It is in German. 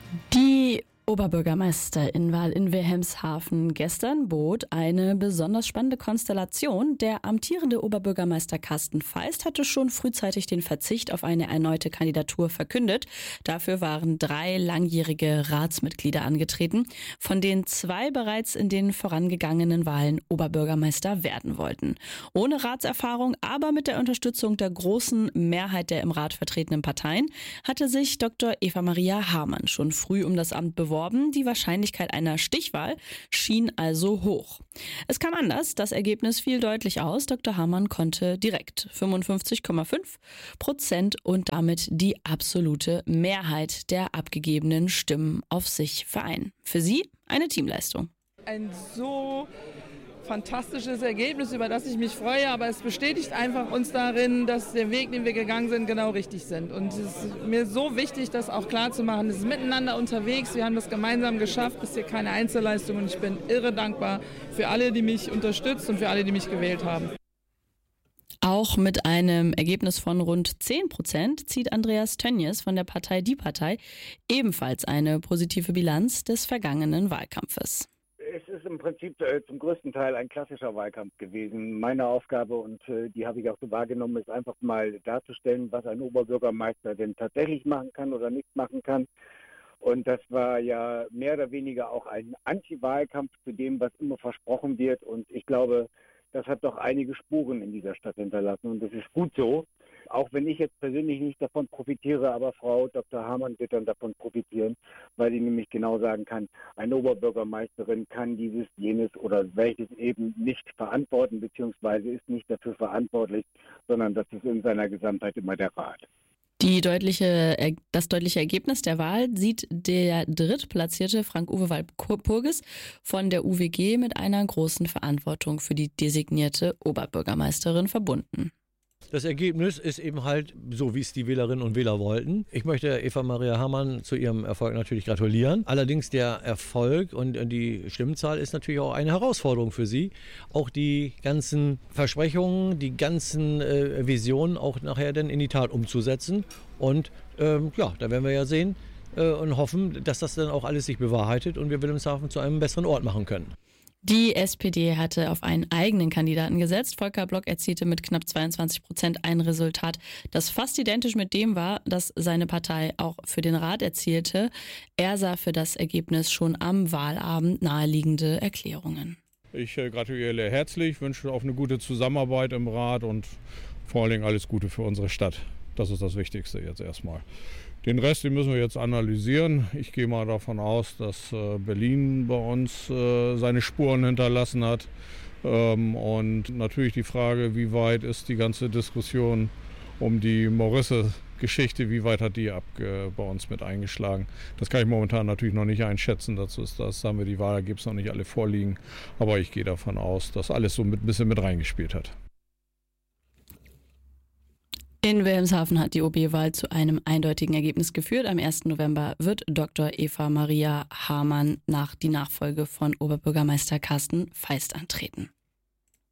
Die Oberbürgermeisterinwahl in Wilhelmshaven gestern bot eine besonders spannende Konstellation. Der amtierende Oberbürgermeister Carsten Feist hatte schon frühzeitig den Verzicht auf eine erneute Kandidatur verkündet. Dafür waren 3 langjährige Ratsmitglieder angetreten, von denen 2 bereits in den vorangegangenen Wahlen Oberbürgermeister werden wollten. Ohne Ratserfahrung, aber mit der Unterstützung der großen Mehrheit der im Rat vertretenen Parteien hatte sich Dr. Eva-Maria Hamann schon früh um das Amt beworben. Die Wahrscheinlichkeit einer Stichwahl schien also hoch. Es kam anders, das Ergebnis fiel deutlich aus. Dr. Hamann konnte direkt 55,5% und damit die absolute Mehrheit der abgegebenen Stimmen auf sich vereinen. Für sie eine Teamleistung. Ein so fantastisches Ergebnis, über das ich mich freue, aber es bestätigt einfach uns darin, dass der Weg, den wir gegangen sind, genau richtig sind. Und es ist mir so wichtig, das auch klar zu machen. Es ist miteinander unterwegs, wir haben das gemeinsam geschafft, es ist hier keine Einzelleistung und ich bin irre dankbar für alle, die mich unterstützt und für alle, die mich gewählt haben. Auch mit einem Ergebnis von rund 10% zieht Andreas Tönjes von der Partei Die Partei ebenfalls eine positive Bilanz des vergangenen Wahlkampfes. Es ist im Prinzip zum größten Teil ein klassischer Wahlkampf gewesen. Meine Aufgabe, und die habe ich auch so wahrgenommen, ist einfach mal darzustellen, was ein Oberbürgermeister denn tatsächlich machen kann oder nicht machen kann. Und das war ja mehr oder weniger auch ein Anti-Wahlkampf zu dem, was immer versprochen wird. Und ich glaube, das hat doch einige Spuren in dieser Stadt hinterlassen. Und das ist gut so. Auch wenn ich jetzt persönlich nicht davon profitiere, aber Frau Dr. Hamann wird dann davon profitieren, weil sie nämlich genau sagen kann, eine Oberbürgermeisterin kann dieses, jenes oder welches eben nicht verantworten, beziehungsweise ist nicht dafür verantwortlich, sondern das ist in seiner Gesamtheit immer der Rat. Das deutliche Ergebnis der Wahl sieht der drittplatzierte Frank-Uwe Walpurgis von der UWG mit einer großen Verantwortung für die designierte Oberbürgermeisterin verbunden. Das Ergebnis ist eben halt so, wie es die Wählerinnen und Wähler wollten. Ich möchte Eva-Maria Hamann zu ihrem Erfolg natürlich gratulieren. Allerdings der Erfolg und die Stimmenzahl ist natürlich auch eine Herausforderung für sie. Auch die ganzen Versprechungen, die ganzen Visionen auch nachher dann in die Tat umzusetzen. Und da werden wir ja sehen und hoffen, dass das dann auch alles sich bewahrheitet und wir Wilhelmshaven zu einem besseren Ort machen können. Die SPD hatte auf einen eigenen Kandidaten gesetzt. Volker Block erzielte mit knapp 22% ein Resultat, das fast identisch mit dem war, das seine Partei auch für den Rat erzielte. Er sah für das Ergebnis schon am Wahlabend naheliegende Erklärungen. Ich gratuliere herzlich, wünsche auf eine gute Zusammenarbeit im Rat und vor allen Dingen alles Gute für unsere Stadt. Das ist das Wichtigste jetzt erstmal. Den Rest, den müssen wir jetzt analysieren. Ich gehe mal davon aus, dass Berlin bei uns seine Spuren hinterlassen hat. Und natürlich die Frage, wie weit ist die ganze Diskussion um die Morisse-Geschichte, wie weit hat die bei uns mit eingeschlagen? Das kann ich momentan natürlich noch nicht einschätzen. Dazu haben wir die Wahlergebnisse noch nicht alle vorliegen. Aber ich gehe davon aus, dass alles so ein bisschen mit reingespielt hat. In Wilhelmshaven hat die OB-Wahl zu einem eindeutigen Ergebnis geführt. Am 1. November wird Dr. Eva-Maria Hamann die Nachfolge von Oberbürgermeister Carsten Feist antreten.